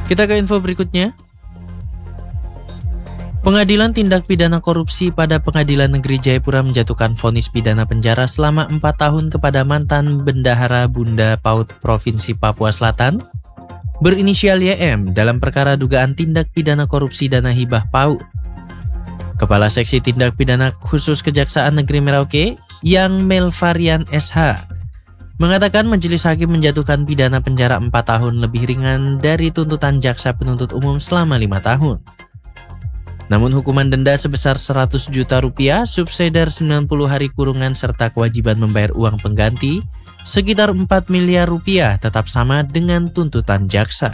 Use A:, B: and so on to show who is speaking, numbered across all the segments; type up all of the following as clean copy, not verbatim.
A: Kita ke info berikutnya. Pengadilan Tindak Pidana Korupsi pada Pengadilan Negeri Jayapura menjatuhkan vonis pidana penjara selama 4 tahun kepada mantan Bendahara Bunda PAUD Provinsi Papua Selatan berinisial YM dalam perkara dugaan tindak pidana korupsi dana hibah PAUD. Kepala Seksi Tindak Pidana Khusus Kejaksaan Negeri Merauke, Yang Melvarian SH, mengatakan majelis hakim menjatuhkan pidana penjara 4 tahun lebih ringan dari tuntutan jaksa penuntut umum selama 5 tahun. Namun hukuman denda sebesar 100 juta rupiah, subsidiar 90 hari kurungan serta kewajiban membayar uang pengganti sekitar 4 miliar rupiah tetap sama dengan tuntutan jaksa.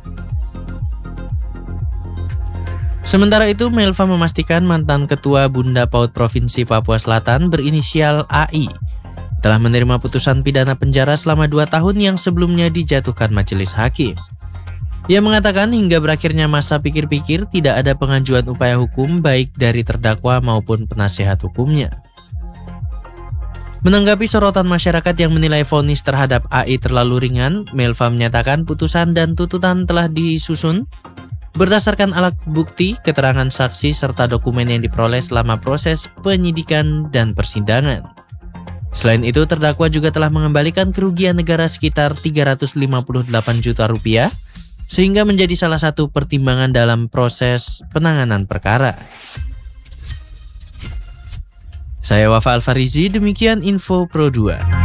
A: Sementara itu, Melva memastikan mantan Ketua Bunda PAUD Provinsi Papua Selatan berinisial AI telah menerima putusan pidana penjara selama 2 tahun yang sebelumnya dijatuhkan majelis hakim. Ia mengatakan hingga berakhirnya masa pikir-pikir tidak ada pengajuan upaya hukum baik dari terdakwa maupun penasihat hukumnya. Menanggapi sorotan masyarakat yang menilai vonis terhadap AI terlalu ringan, Melva menyatakan putusan dan tuntutan telah disusun berdasarkan alat bukti, keterangan saksi, serta dokumen yang diperoleh selama proses penyidikan dan persidangan. Selain itu, terdakwa juga telah mengembalikan kerugian negara sekitar 358 juta rupiah, sehingga menjadi salah satu pertimbangan dalam proses penanganan perkara. Saya Wafa Alfarizi, demikian info Pro 2.